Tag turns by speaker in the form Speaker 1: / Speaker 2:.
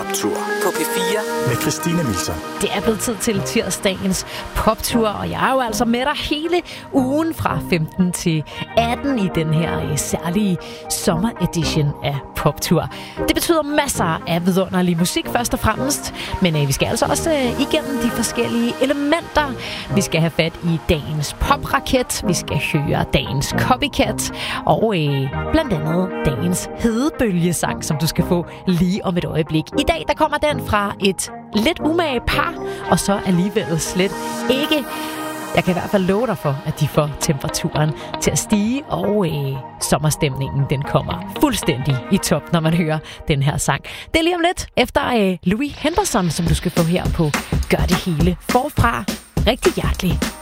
Speaker 1: Poptur på P4 med Christina Milton.
Speaker 2: Det er blevet tid til tirsdagens poptur, og jeg er jo altså med dig hele ugen fra 15 til 18 i den her særlige sommeredition af poptur. Det betyder masser af vidunderlig musik først og fremmest, men vi skal altså også igennem de forskellige elementer. Vi skal have fat i dagens popraket, vi skal høre dagens copycat og blandt andet dagens hedebølgesang, som du skal få lige om et øjeblik. I dag der kommer den fra et lidt umage par, og så alligevel slet ikke. Jeg kan i hvert fald love dig for, at de får temperaturen til at stige, og sommerstemningen den kommer fuldstændig i top, når man hører den her sang. Det er lige om lidt efter Louis Henderson, som du skal få her på Gør det hele forfra. Rigtig hjertelig